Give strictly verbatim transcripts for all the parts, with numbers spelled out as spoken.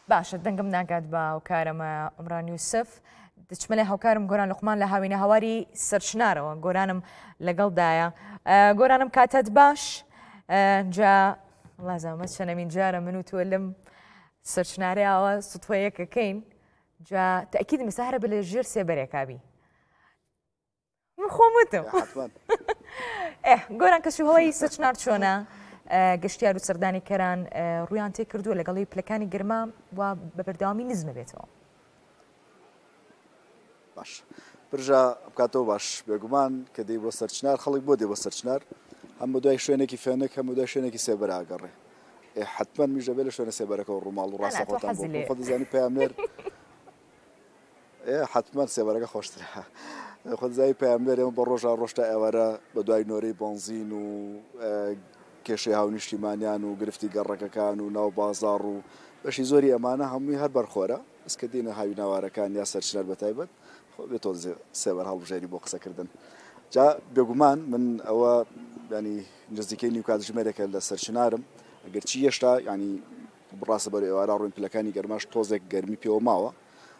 باشە دەنگم ناکات بە هاوکارەمە ئەمران یوسف دچمەلێ هاوکارم گۆران لوقمان لە هاوینە هەواری سەرچنارەوە گۆرانم لەگەڵدایە گۆرانم کاتت باش جا وڵازەمە چەنەمین جارە من و تۆ لەم سەرچنارەوە سوتوەیەکەکەین جا تەکید مەسا هەرە بە لە ژێر سێبەرێکابی من خۆمتم گۆران کەسوهەوەی سەرچنار چۆنە گەشتیار و سەردانی کەران ڕویان تێ کردووە لەگەڵی پلەکانی گرما و بە بەردەوامی نزمە بێتەوە باش برژە بکاتەوە باش بێگومان کە دەی بۆ سەرچنار خەڵک بۆ دێ بۆ سەرچنار هەم بە دوای شوێنێکی فێنێک هەم بە دوای شوێنێکی سێبەر ئاگەڕێ حتمما میژە بێ لە شوێنە سێبەرەکەەوە ڕووماڵ و ڕاستە خۆتان بۆ خۆ دەزانی پەیامبەر حتمما سێبەرەکە خۆشترە خۆزای پەیامبەر ئێمە بە ڕۆژان ڕۆژتا ئێوارە بە دوای نۆرەی بۆنزین و کێشەی هاونیشتیمانیان و گرفتی گەڕەکەکان و ناو بازاڕ و بەشی زۆری ئەمانە هەمووی هەر بەرخۆرە ئەسکە دینە هاوی ناوارەکان یا سەرچنەر بەتایبەت بێتۆ سێبەر هەڵبژێری بۆ قسەکردن جا بێگومان من ئەوە ینی نزیکەی نیو کاتژمێرێکە لە سەرچنارم ئەگەر چی هێشتا ینی بڕاستە بەر ئێوارە ڕوون پلەکانی گەرماش تۆزێک گەرمی پێوە ماوە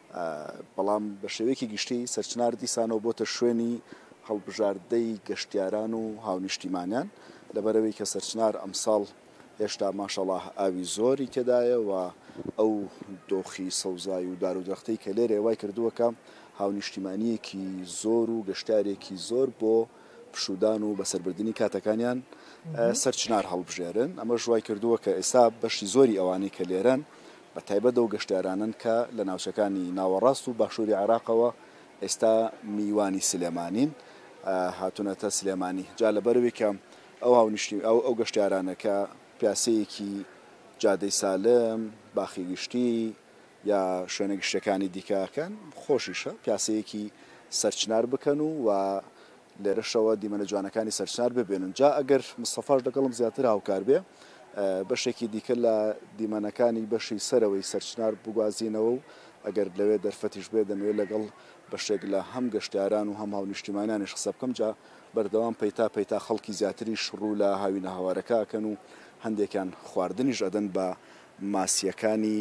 بەڵام بە شێوەیەکی گشتی سەرچنار دیسانەوە بۆتە شوێنی هەڵبژاردەی گەشتیاران و هاونیشتیمانیان لەبەرەوەی کە سەرچنار ئەمساڵ هێشتا ماشەڵڵاه ئاوی زۆری تێدایە و ئەو دۆخی سەوزای و دار و درەختەی کە لێرە وای کردووەکە هاونیشتیمانیەکی زۆر و گەشتارێکی زۆر بۆ پشودان و بەسەربردننی کاتەکانیان سەرچنار هەڵبژێرن ئەمە ژوای کردووە کە ئێستا بەشی زۆری ئەوانەی کە لێرەن بە تایبەت و گەشتیارانن کە لە ناوچەکانی ناوەڕاست و باشووری عێراقەوە ئێستا میوانی سلێمانین هاتوونەتە سلێمانی جا لەبەرەوەی کە ئەو هاونیشتی ئەو ئەو گەشتیارانە کە پیاسەیەکی جادەی سالم باخی گشتی یا شوێنە گشتەکانی دیکەکەن خۆشیشە پیاسەیەکی سەرچنار بکەن و و لێرەشەوە دیمەنە جوانەکانی سەرچنار ببێنن جا ئەگەر مستەفاش دەگەڵم زیاتر هاوکار بێ بەشێکی دیکە لە دیمەنەکانی بەشی سەرەوەی سەرچنار بگوازینەوە و ئەگەر لەوێ دەرفەتیش بێ دەمەوێت لەگەڵ بەشێک لە هەم گەشتیاران و هەم هاونیشتیمانیانیش قسە بکەم جا بەردەوام پەیتا پەیتا خەڵکی زیاتریش ڕوو لە هاوینە هەوارەکەکەن و هەندێکیان خواردنیش ئەدەن بە ماسیەکانی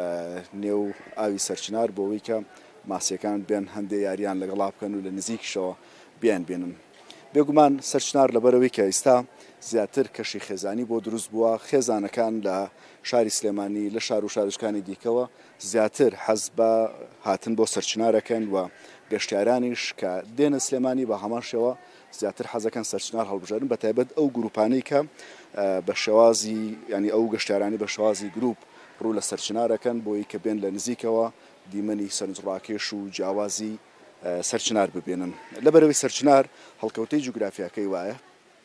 نێو ئاوی سەرچنار بۆەوەی کە ماسیەکان بێن هەندێک یاریان لەگەڵا بکەن و لە نزیکشەوە بیان بێنن بێگومان سەرچنار لەبەرەوەی کە ئێستا زیاتر کەشی خێزانی بۆ دروست بووە خێزانەکان لە شاری سلێمانی لە شار و شارشکانی دیکەوە زیاتر حەز بە هاتن بۆ سەرچنارەکەن و گەشتیارانیش کە دێنە سلێمانی بە هەمان شێوە زیاتر حەزەکەن سەرچنار هەڵبژێرن بە تایبەت ئەو گروپانەی کە بە شێوازی ینی ئەو گەشتیارانی بە شێوازی گروپ ڕوو لە سەرچنارەکەن بۆی کە بێن لە نزیکەوە دیمەنی سەرنجڕاکێش و جیاوازی سەرچنار ببێنن لەبەرەوەی سەرچنار هەڵکەوتەی جوگرافیاکەی وایە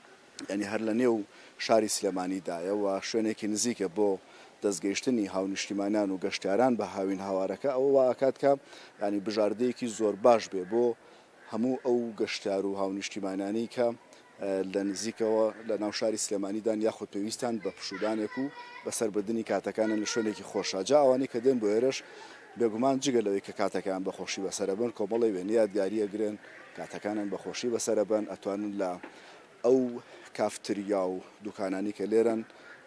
ینی هەر لە نێو شاری سلێمانیدایە و شوێنێکی نزیکە بۆ دەستگەیشتنی هاونیشتیمانیان و گەشتیاران بە هاوین هاوارەکە ئەوە واکات کە ینی بژاردەیەکی زۆر باش بێ بۆ هەموو ئەو گەشتیار و هاونیشتیمانانی کە لە نزیکەوە لە ناو شاری سلێمانیدان یاخود پێویستیان بە پشودانێک و بەسەربردننی کاتەکانن لە شوێنێکی خۆشە جا ئەوانەی کە دێن بۆ ئێرەش بێگومان جگە لەوەی کە کاتەکان بەخۆشی بەسەرەبن کۆمەڵی وێنە یادگاریە گرن کاتەکانن بەخۆشی بەسەرەبن ئەتوانن لە ئەو کافتریا و دوکانانی کە لێرن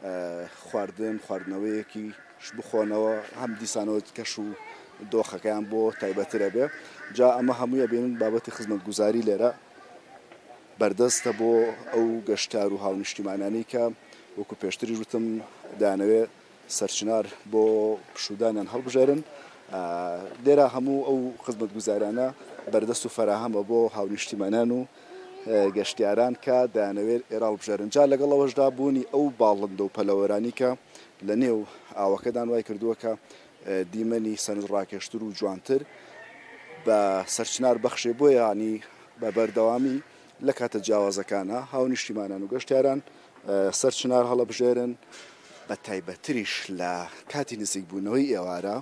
خواردن خواردنەوەیەکی بخۆنەوە هەم دیسانەوە کەش و دۆخەکەیان بۆ تایبەترە بێ جا ئەمە هەموویە بێنن بابەتی خزمەتگوزاری لێرە بەردەستە بۆ ئەو گەشتار و هاونیشتیمانانی کە وەکو پێشتری وتم دانەوێت سەرچنار بۆ پشودانیان هەڵبژێرن لێرە هەموو ئەو خزمەتگوزارانە بەردەست و فەراهەمە بۆ هاونیشتیمانان و گەشتیاران کە دایانەوێت ئێراڵ بژێرن جا لەگەڵەوەشدا بوونی ئەو باڵندە و پەلەوەرانی کە لە نێو ئاوەکەدان وای کردووە کە دیمەنی سەرنجڕاکێشتر و جوانتر بە سەرچنار بەخشێ بۆ ینی بە بەردەوامی لە کاتە جیاوازەکانە هاونیشتیمانان و گەشتیاران سەرچنار هەڵەبژێرن بە تایبەتریش لە کاتی نزیک بوونەوەی ئێوارە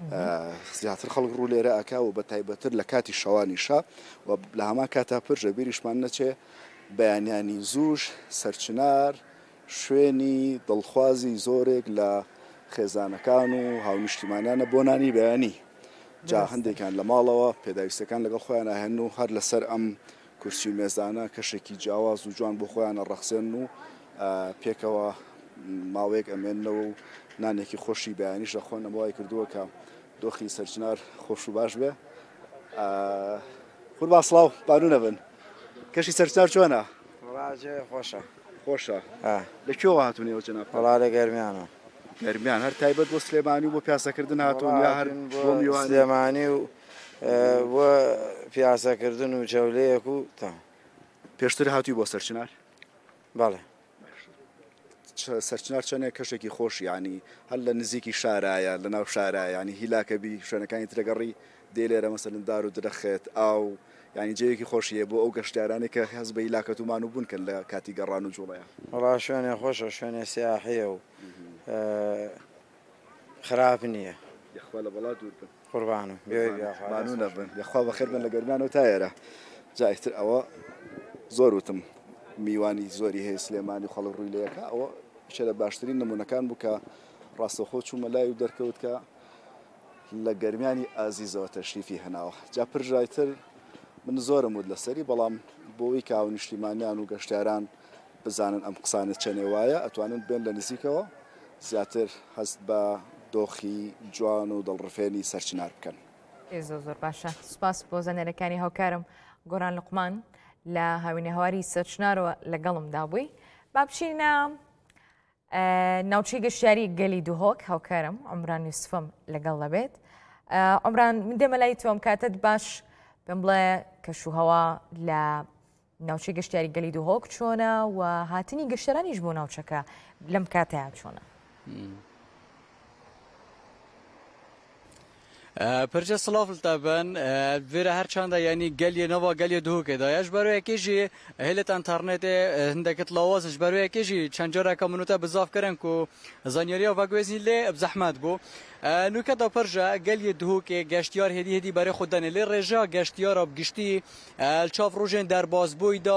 زیاتر خەڵک ڕوو لێرە ئەکا و بە تایبەتر لە کاتی شەوانیشە و لە هەما کاتا پرژە بیریشمان نەچێ بەیانیانی زوش سەرچنار شوێنی دڵخوازی زۆرێک لە خێزانەکان و هاونیشتیمانانە بۆ نانی بەیانی جا هەندێکیان لە ماڵەوە پێداویستەکان لەگەڵ خۆیان ئاهێن و هەر لەسەر ئەم کورسی و مێزانە کەشێکی جیاواز و جوان بۆ خۆیانە ڕەخسێن و پێکەوە ماوەیەک ئەمێنەوە و نانێکی خۆشی بەیانیش لە خۆن ئەمەوای کردووە کە دۆخی سەرچنار خۆش و باش بێ. خور باسڵاو بانوو نەبن کەشی سەرچنار چۆنە؟ خۆشە خۆشە. لەکوێوە هاتوونەوە جەناب؟ وەڵا لە گەرمیانە. گەرمیان هەر تایبەت بۆ سلێمانی و بۆ پیاسەکردن هاتوون یا هەر بۆ میوانی؟ سلێمانی و بۆ پیاسەکردن و جەولەیەک و تا. پێشتر هاتووی بۆ سەرچنار؟ بەڵێ. سەرچنار چەندێ کەشێکی خۆش ینی هەر لە نزیکی شارایە لە ناو شارایە ینی هیلاکەبی شوێنەکانی ترەگەڕی دێ لێرە مەسەلەن دار و درەخێت ئاو ینی جەیەکی خۆشیە بۆ ئەو گەشتیارانی کە هەز بە هیلاکەتومان و بوونکەن لە کاتی گەڕان و جوڵەیە. وەڵا شوێنێ خۆشە شوێنێ سیاحیە و خراپ نییە. یخوا لە بەڵات دوور بن. قوربانم بانوو نەبن یخوا بەخێر بن لە گەرمیانەوە تا ئێرە. جایتر ئەوە زۆر وتم میوانی زۆری هەیە سلێمانی خەڵک ڕووی لەیەکە ئەوە شە لە باشترین نمونونەکان بوو کە ڕاستەخۆ چوومە لای و دەرکەوت کە لە گەرمیانی ئازیزەوە تەشریفی هەناوە. جا پرژایتر من زۆرم ود لەسەری بەڵام بۆەوەی کە ئاو نیشتیمانیان و گەشتیاران بزانن ئەم قسانت چەنێ وایە ئەتوانن بێن لە نزیکەوە زیاتر هەست بە دۆخی جوان و دڵڕفێنی سەرچنار بکەن. زۆر زۆر باشە. سوپاس بۆ زانێرەکانی هاوکارم گۆران لوقمان لە هاوینە هەواری سەرچنارەوە لەگەڵمدا بووی. با بچینە ناوچەی گەشتیاری گەلی دووهۆک هاوکارم عمران یوسفم لەگەڵ دەبێت. عمران من دێمە لای تۆم کاتت باش پێم بڵێ کەشوهەوا لە ناوچەی گەشتیاری گەلی دووهۆک چۆنە و هاتنی گەشتیارانیش بۆ ناوچەکە لەم کاتەیە چۆنە؟ پرجە سڵاوتە بن vêre her çanda yanî geliyê nava geliyê duhokê da ya ji ber wekê jî hêlet internetê hindekit lawaz ji ber wekê jî çend careka min te bizav kirin ku zanyariya vegwezî lê bi zehmet bû. Nûke da pirja geliyê duhokê geştiyar hêdî hêdî berê xwe danê lê rêja geştiyara giştî çav rojên derbasbûyî da